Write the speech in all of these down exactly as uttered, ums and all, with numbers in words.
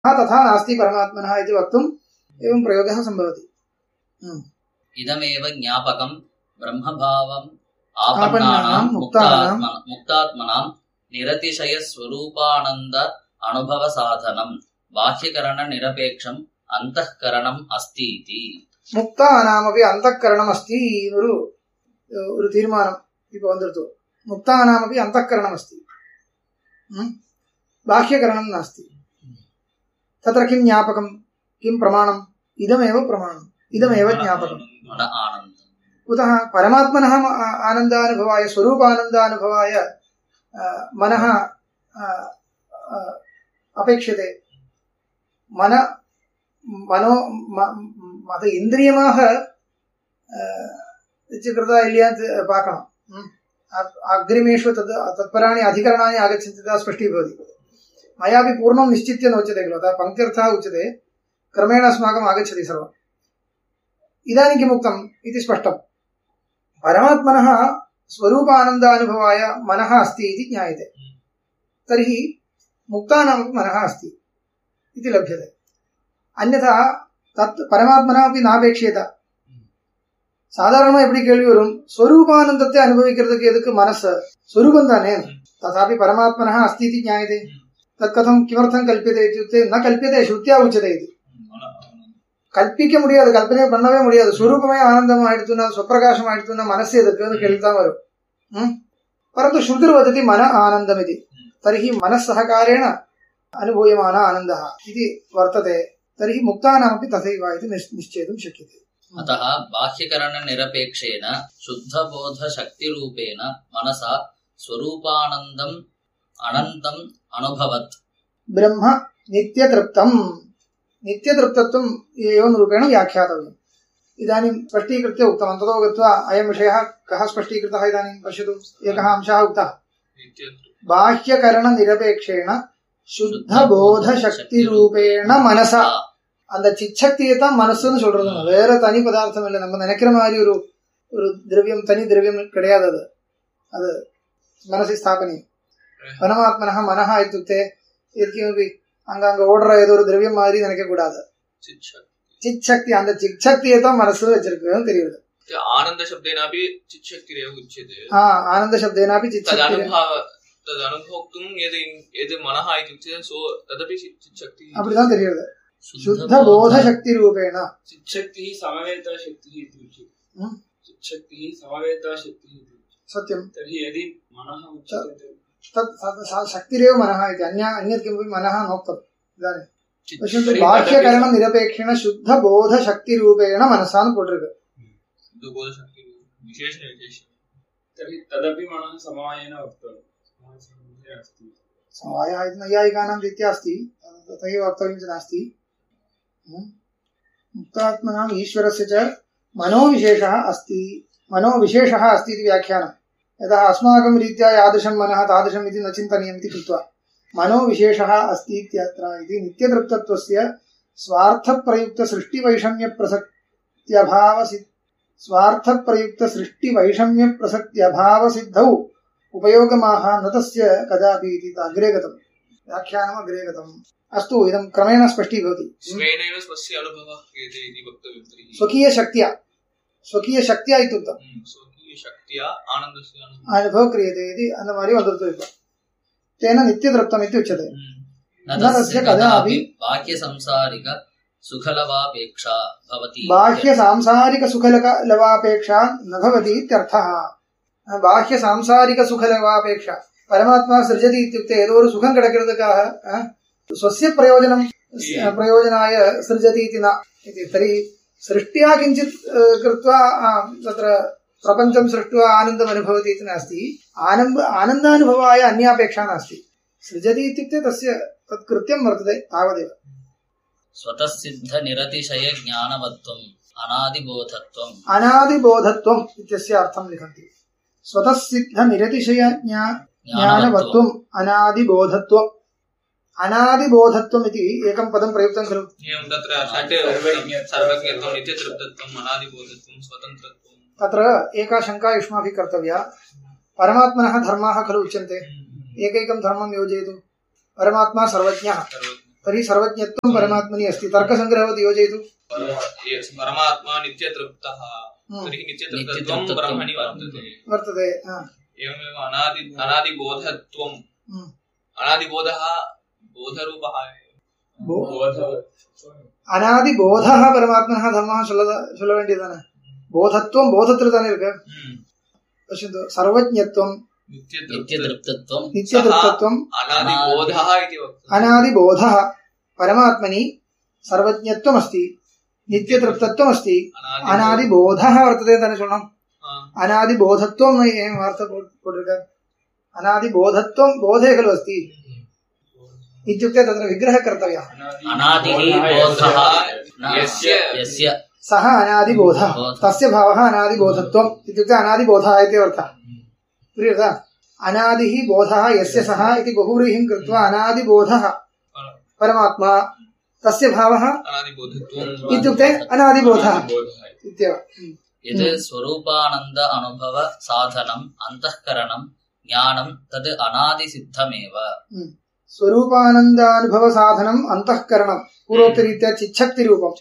तथा नास्ति परमात्मनः इति वक्तुम् एवं प्रयोगः सम्भवति। इदमेव ज्ञापकं ब्रह्मभावम् आपन्नानां मुक्तात्मनां निरतिशय स्वरूपानंद अनुभव साधनम बाह्यकरण निरपेक्षम अंतःकरणम अस्ति इति मुक्तानामपि अंतःकरणम अस्ति ஒரு ஒரு தீர்மானம் இப்ப வந்திருது. मुक्तानामपि अंतःकरणम अस्ति बाह्यकरणं नास्ति. तत्र किं ज्ञापकं किं प्रमाणम् इदमेव प्रमाणम् इदमेव ज्ञापकम्. कुतः परमात्मनः आनन्दानुभवाय स्वरूपानन्दानुभवाय मनः अपेक्षते. मन मनो मत इन्द्रियमाः कृता इल्यात् पाकणम्. अग्रिमेषु तद् तत्पराणि अधिकरणानि आगच्छन्ति तदा स्पष्टीभवति. मयापि पूर्णं निश्चित्य नोच्यते खलु. अतः पङ्क्त्यर्थः उच्यते क्रमेण अस्माकम् आगच्छति सर्वम्. इदानीं किम् उक्तम् इति स्पष्टम्. परमात्मनः स्वरूपानन्दानुभवाय मनः अस्ति इति ज्ञायते. तर्हि मुक्तानामपि मनः अस्ति इति लभ्यते. अन्यथा तत् परमात्मना अपि नापेक्ष्येत. சாதாரணமா எப்படி கேள்வி வரும், ஸ்வரூபானந்தத்தை அனுபவிக்கிறதுக்கு எதுக்கு மனசு, ஸ்வரூபம் தானே. ததாபி பரமாத்மனः अस्ति इति ज्ञायते. तत् कथं किमर्थं कल्प्यते इत्युक्ते न कल्प्यते श्रुत्या उच्यते इति. கல்பிக்க முடியாது, கல்பனை பண்ணவே முடியாது. ஸ்வரூபமே ஆனந்தம் ஆயிடுச்சுன்னா, ஸ்வப்பிரகாசம் ஆயிடுச்சுன்னா மனசு எதுக்குன்னு கேள்விதான் வரும். परन्तु श्रुतिर्वदति मन आनन्दम् इति. तर्हि मनस्सहकारेण अनुभूयमान आनन्दः इति वर्तते. तर्हि मुक्तानामपि तथैव इति निश्चेतुं शक्यते. अतः बाह्यकरण निरपेक्षेण शुद्धबोध शक्तिरूपेण मनसा स्वरूपानन्दम् अनन्तम् अनुभवत्. ब्रह्म नित्यतृप्तम्. नित्यतृप्तत्वम् एवं रूपेण व्याख्यातव्यम्. इदानीं स्पष्टीकृत्य उक्तम्. अन्ततो गत्वा अयं विषयः कः स्पष्टीकृतः इदानीं पश्यतु. एकः अंशः उक्तः. बाह्यकरणनिरपेक्षेण शुद्धबोधशक्तिरूपेण मनसा. அந்த சிச்சக்தியை தான் மனசுன்னு சொல்றது. வேற தனி பதார்த்தம் இல்லை. நம்ம நினைக்கிற மாதிரி ஒரு ஒரு திரவியம் தனி திரவியம் கிடையாது. அது அது மனசி ஸ்தாபனியம். பரமாத்மனः मनः इत्युक्ते यत्किमपि அங்கங்க ஓடுற ஏதோ ஒரு திரவியம் மாதிரி நினைக்க கூடாது. சிச்சக்தி, அந்த சிச்சக்தியை தான் மனசுல வச்சிருக்குன்னு தெரியுது. ஆனந்த சப்தேனாபி சிச்சக்திரேவ உச்யதே. ஆ ஆனந்த சப்தேனாபி சிச்சக்தி தத் அனுபோக்தும் எது எது मनः इत्युक्ते सो तदपि चित्शक्ति அப்படிதான் தெரியுது. शुद्ध बोध शक्ति रूपेण चित्शक्ति समवेता शक्ति इति उच्यते. चित्शक्ति समवेता शक्ति इति सत्यं. तर्हि यदि मनः उच्यते तत् शक्तिरेव मनः इति. अन्य अन्यत् किमपि मनः नोक्तम्. इदानीं पश्यन्तु, बाह्यकरण निरपेक्षेण शुद्ध बोध शक्ति रूपेण मनसा पोटिरुक्कु. शुद्ध बोध शक्ति विशेषण विशेषण. तर्हि तदपि मनः समवायेन वक्तव्यम्. समवायः इति नैयायिकानां रीत्या अस्ति. तथैव वक्तव्यं च नास्ति. मुक्तात्मनाम् ईश्वरस्य च मनोविशेषः अस्ति. मनोविशेषः अस्ति इति व्याख्यानम्. यतः अस्माकं रीत्या यादृशं मनः तादृशम् इति न चिन्तनीयम् इति कृत्वा मनोविशेषः अस्ति इत्यत्र इति नित्यतृप्तत्वस्य स्वार्थप्रयुक्तसृष्टिवैषम्यप्रसक्त्यभावसि स्वार्थप्रयुक्तसृष्टिवैषम्यप्रसक्त्यभावसिद्धौ उपयोगमाह न तस्य कदापि इति अग्रे गतम्. व्याख्यानम् अग्रे गतम्. अस्तु, इदं क्रमेण स्पष्टीभवति. स्वेनैव स्वस्य अनुभवः क्रियते इति वक्तव्यं. तर्हि स्वकीयशक्त्या स्वकीयशक्त्या इत्युक्तम्. स्वकीयशक्त्या आनन्दस्य अनुभवः क्रियते इति अन्नमारि वदतु. तेन नित्यतृप्तम् इति उच्यते. न तस्य कदापि बाह्यसंसारिक सुखलवापेक्षा भवति. बाह्यसांसारिकसुखलवापेक्षा न भवति इत्यर्थः. बाह्यसांसारिकसुखलवापेक्षा परमात्मा सृजति इत्युक्ते ஏதோ ஒரு சுகம் கிடைக்கிறதுக்காக स्वस्य प्रयोजनं प्रयोजनाय सृजति इति न इति. तर्हि सृष्ट्या किञ्चित् कृत्वा तत्र प्रपञ्चं सृष्ट्वा आनन्दम् अनुभवति इति नास्ति. आनन्द आनन्दानुभवाय अन्यापेक्षा नास्ति. सृजति इत्युक्ते तस्य तत् कृत्यं वर्तते तावदेव. स्वतः सिद्ध निरतिशय ज्ञानवत्वम् अनादिबोधत्वम्. अनादिबोधत्वम् इत्यस्य अर्थं लिखन्ति. स्वतः सिद्ध निरतिशय ज्ञानवत्वम् अनादिबोधत्वम्. अनादिबोधत्वम् इति एकं पदं प्रयुक्तं खलु. एवं तत्र षट् सर्वज्ञत्वं, नित्यतृप्तत्वम्, अनादिबोधत्वं, स्वतन्त्रत्वं. तत्र एका शङ्का युष्माभिः कर्तव्या. परमात्मनः धर्माः खलु उच्यन्ते. एकैकं धर्मं योजयतु. परमात्मा सर्वज्ञः. तर्हि सर्वज्ञत्वं परमात्मनि अस्ति। तर्कसङ्ग्रहवत् योजयतु। परमात्मा नित्यतृप्तः तर्हि नित्यतृप्तत्वं ब्रह्मणि वर्तते वर्तते एवमेव अनादि अनादिबोधत्वम् अनादिबोधः बोधरूपः अनादिबोधः परमात्मनः धर्मः சொல்ல வேண்டியதானே बोधत्वं बोधத்தில் தானே இருக்கு पश्यन्तु सर्वज्ञत्वं नित्यतृप्तत्वं नित्यतृप्तत्वं अनादिबोधः इति वक्तुम् अनादिबोधः परमात्मनि सर्वज्ञत्वम् अस्ति नित्यतृप्तत्वम् अस्ति अनादिबोधः वर्तते ताने சொல்லணும் अनादिबोधत्वं एवं वार्ता போட்டிருக்கார் अनादिबोधत्वं बोधे खलु अस्ति इत्युक्ते तत्र विग्रहः कर्तव्यः अनादिः बोधः यस्य यस्य सः अनादिबोधः तस्य भावः अनादिबोधत्वम् इत्युक्ते अनादिबोधः इति अर्थः प्रियता अनादिः बोधः यस्य सः इति बहुव्रीहिं कृत्वा अनादिबोधः परमात्मा तस्य भावः अनादिबोधत्वम् इत्युक्ते अनादिबोधः इत्येव यत् स्वरूपानन्द अनुभव साधनम् अन्तःकरणं ज्ञानं तद् अनादिसिद्धमेव स्वरूपानन्दानुभव साधनम् अन्तःकरणं पूर्वोक्तरीत्या चिच्छक्तिरूपं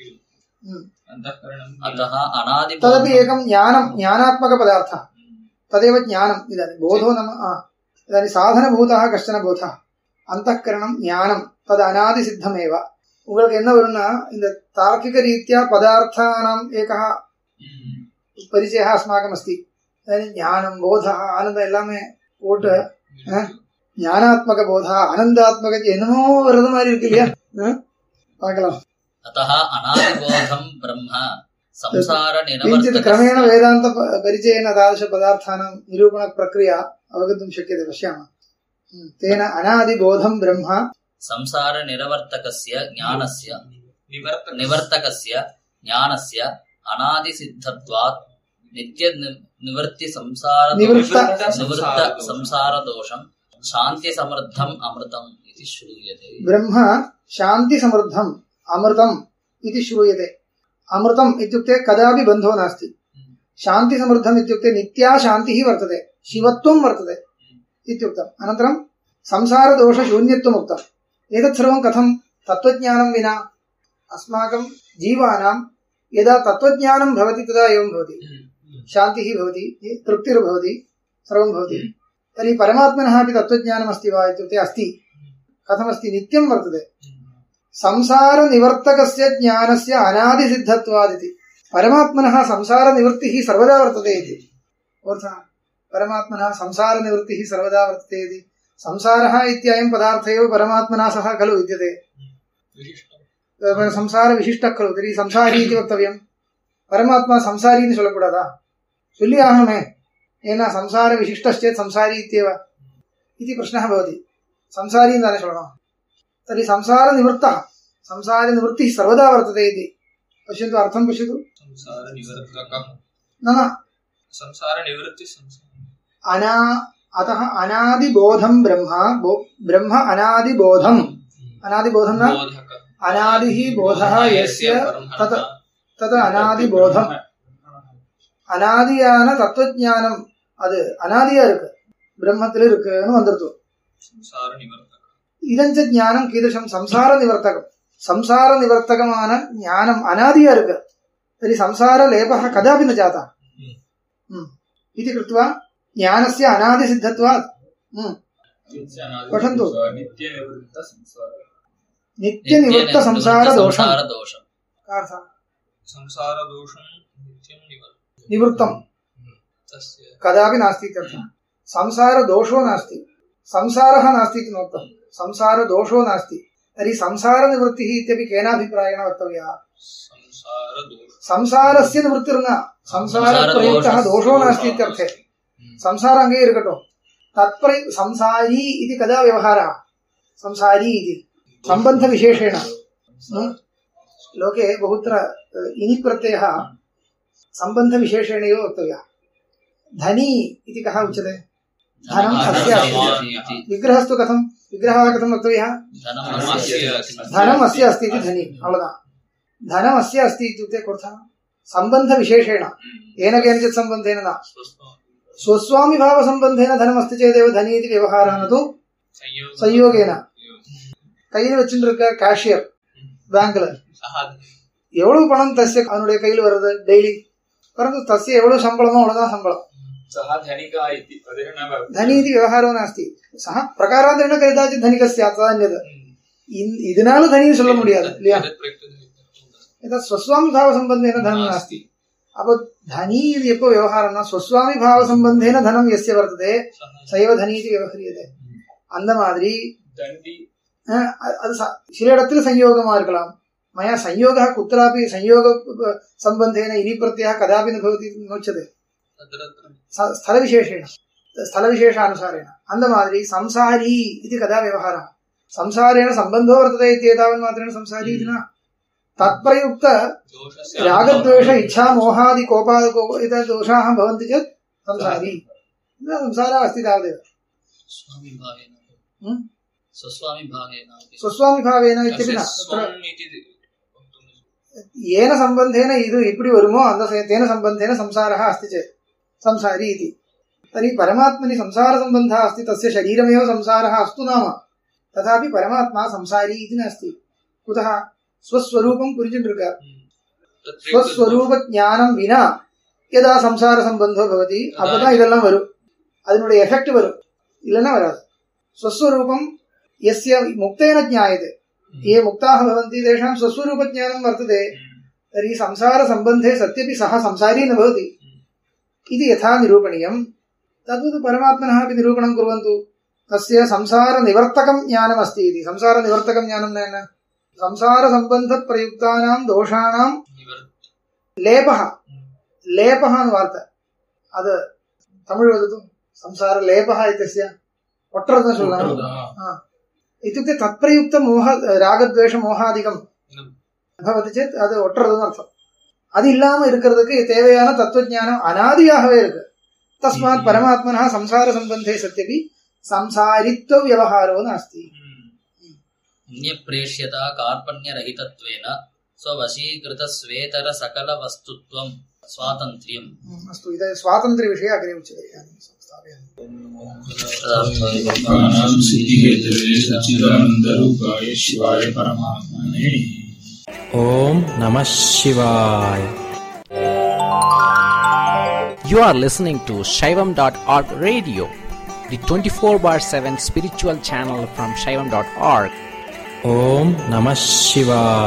अतः अनादि तदपि एकं ज्ञानं ज्ञानात्मकपदार्थः तदेव ज्ञानम् इदानीं बोधो नाम इदानीं साधनभूतः कश्चन बोधः अन्तःकरणं ज्ञानं तद् अनादिसिद्धमेव உங்களுக்கு என்ன வரும்னா இந்த தார்க்கிக ரீதியா பதார்த்தானாம் ஏகः परिचयः अस्माकम् अस्ति ज्ञानं बोधः आनन्दம் எல்லாமே போட்டு ज्ञानात्मक बोधः आनंदात्मक என்னமோ வரது மாதிரி இருக்கு இல்லையா பார்க்கலாம் अतः अनादिबोधं ब्रह्म संसार किञ्चित् क्रमेण वेदान्त परिचयेन तादृश पदार्थानां निरूपण प्रक्रिया अवगन्तुं शक्यते पश्यामः तेन अनादिबोधं ब्रह्म संसार निरवर्तकस्य ज्ञानस्य निवर्तकस्य ज्ञानस्य अनादिसिद्धत्वात् नित्य निवृत्ति संसार निवृत्त संसार दोषं शांति समृद्धम् अमृतम् इति श्रूयते ब्रह्म शांति समृद्धम् अमृतम् इति श्रूयते अमृतम् इत्युक्ते कदापि बन्धो नास्ति शांति समृद्धम् इत्युक्ते नित्या शान्तिः वर्तते शिवत्वं वर्तते इत्युक्तम् अनन्तरं संसार दोष शून्यत्वम् उक्तम् एतत् सर्वं कथं तत्त्वज्ञानं विना अस्माकं जीवानां यदा तत्त्वज्ञानं भवति तदा एवं भवति शान्तिः भवति तृप्तिर्भवति सर्वं भवति तर्हि परमात्मनः अपि तत्त्वज्ञानम् अस्ति वा इत्युक्ते अस्ति कथमस्ति नित्यं वर्तते संसारनिवर्तकस्य ज्ञानस्य अनादिसिद्धत्वादिति परमात्मनः संसारनिवृत्तिः सर्वदा वर्तते इति अर्थः परमात्मनः संसारनिवृत्तिः सर्वदा वर्तते इति संसारः इत्ययं पदार्थः एव परमात्मना सह खलु विद्यते संसार विशिष्टः खलु तर्हि संसारी इति वक्तव्यं परमात्मा संसारी इति சொல்லக்கூடாதா சொல்லி ஆகணுமே ஏன்னா संसार विशिष्टश्चेत् संसारी इत्येव इति प्रश्नः भवति संसारी इति சொல்லணும் तर्हि संसारनिवृत्तः संसारनिवृत्तिः सर्वदा वर्तते इति पश्यन्तु अर्थं पश्यतु संसारनिवर्तकः न संसारनिवृत्तिः अना अतः अनादिबोधं ब्रह्म ब्रह्म अनादिबोधम् अनादिबोधं न अनादिः बोधः यस्य तत् तत् अनादिबोधम् अनादिயான தத்துவஞானம் அது அனாதியா இருக்கு பிரம்மத்தில் இருக்குன்னு வந்துருது संसार निवर्तक இதஞ்ச ஞானம் கீதசம் संसार निवर्तकம் संसार निवर्तकமான ஞானம் அனாதியா இருக்கு तर्हि संसार लेपः कदापि न जातः इति कृत्वा ज्ञानस्य अनादिसिद्धत्वात् पठन्तु नित्यनिवृत्त संसार दोषं संसार दोषं निवृत्तं कदापि नास्ति इत्यर्थः संसार दोषो नास्ति संसारः नास्ति इति नोक्तं संसार दोषो नास्ति तर्हि संसार निवृत्तिः इत्यपि केनाभिप्रायेण वक्तव्यः संसारस्य निवृत्तिर्न संसारप्रयुक्तः दोषो नास्ति इत्यर्थे संसार अंगे इरुकटो तत्प्र संसारी इति कदा व्यवहारः संसारी इति संबंध विशेषेण लोके बहुत्र इनि प्रत्ययः संबंध विशेषेण एव वक्तव्यः धनी इति कः उच्यते धनम् अस्य विग्रहस्तु कथं विग्रहः कथं वक्तव्यः धनम् अस्य अस्ति इति धनी अवदा धनम् अस्य अस्ति इत्युक्ते कोऽर्थः संबंध विशेषेण येन केनचित् सम्बन्धेन न स्वस्वामी भाव संबंधेन धनम् अस्ति चेदेव धनी इति व्यवहारः न तु संयोगेन கையில் வச்சுட்டு இருக்க கேஷியர் பேங்க்ல எவ்வளவு பணம் தஸ்ய அவனுடைய கையில் வருது டெய்லி, பரந்து தஸ்ய எவ்வளவு சம்பளமோ அவ்வளவுதான் சம்பளம். தனீதி விவகாரம் நாஸ்தி. சஹ பிரகாராந்தரேண கதாச்சித் தனிக ஸ்யாத் ததன்யத். இதனால தனின்னு சொல்ல முடியாது இல்லையா? ஏதா ஸ்வஸ்வாமி பாவ சம்பந்தேன தனம் நாஸ்தி. அப்போ தனி இது எப்போ விவகாரம்னா ஸ்வஸ்வாமி பாவ சம்பந்தேன தனம் எஸ்ய வர்த்ததே சைவ தனீதி விவகரியதே. அந்த மாதிரி அது சில இடத்துல சம்யோகமா இருக்கலாம். மயா சம்யோகா குत्रापि சம்யோக சம்பந்தேன இனி பிரத்யः கதாபி ந பவதி நோச்சதே ஸ்தல விசேஷேன ஸ்தல விசேஷானுசாரேன. அந்த மாதிரி சம்சாரி இது கதா விவகாரம் संसारेण संबंधो वर्तते इत्येतावन् मात्रेण संसारी इति न. तत्प्रयुक्त रागद्वेष इच्छा मोहादि कोपादि एतद् दोषाः भवन्ति चेत् संसारी संसारः अस्ति तावदेव. स्वस्वामी भावेन स्वस्वामी भावेन इत्यपि न. येन सम्बन्धेन इदु इप्पडि वरुमो अन्द तेन सम्बन्धेन संसारः अस्ति चेत् संसारी इति. तर्हि परमात्मनि संसारसम्बन्धः अस्ति, तस्य शरीरमेव संसारः अस्तु नाम, तथापि परमात्मा संसारी इति नास्ति. कुतः? स्वस्वरूपं पुरिचिन्टिरुक्कार. स्वस्वरूप ज्ञानं विना यदा संसार सम्बन्धो भवति அப்பதான் இதெல்லாம் வரும், அதனுடைய எஃபெக்ட் வரும், இல்லைன்னா வராது. स्वस्वरूपं यस्य मुक्तेन ज्ञायते, ये मुक्ताः भवन्ति तेषां स्वस्वरूपज्ञानं वर्तते, तर्हि संसारसम्बन्धे सत्यपि सः संसारी न भवति इति यथा निरूपणीयं तद्वत् परमात्मनः अपि निरूपणं कुर्वन्तु. तस्य संसार निवर्तकं ज्ञानम् अस्ति इति. संसार निवर्तकं ज्ञानं न संसार संबंध प्रयुक्तानां दोषाणां लेपः लेपः अनुवार्ता अद तमिळ् वदतु. संसार लेपः इत्यस्य ಒಟ್ಟರದ சொல்லலாம். इत्युक्ते तत्प्रयुक्त मोह रागद्वेष मोहादिकं भवति चेत् அது ஒட்டறதுன்னு அர்த்தம். அது இல்லாம இருக்கிறதுக்கு தேவையான தத்துவஞானம் அனாதியாகவே இருக்கு. तस्मात् परमात्मनः संसार संबंधे सत्यपि संसारित्व व्यवहारो नास्ति. अन्यप्रेष्यता कार्पण्यरहितत्वेन स्ववशीकृत स्वेतर सकल वस्तुत्वं स्वातन्त्र्यम्. अस्तु, इद स्वातन्त्र्य विषये अग्रे उच्यते. शिवाय परमात्मने ओम नमः शिवाय. You are listening to Shaivam dot org radio, the twenty-four bar seven spiritual channel from Shaivam dot org. Om Namah Shivaya.